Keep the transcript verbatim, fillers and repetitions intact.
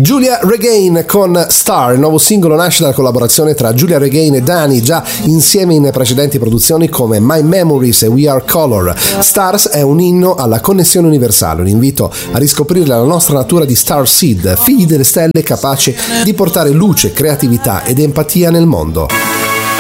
Giulia Regain con Star, il nuovo singolo nasce dalla collaborazione tra Giulia Regain e Dani, già insieme in precedenti produzioni come My Memories e We Are Color. Stars è un inno alla connessione universale, un invito a riscoprire la nostra natura di Star Seed, figli delle stelle capaci di portare luce, creatività ed empatia nel mondo.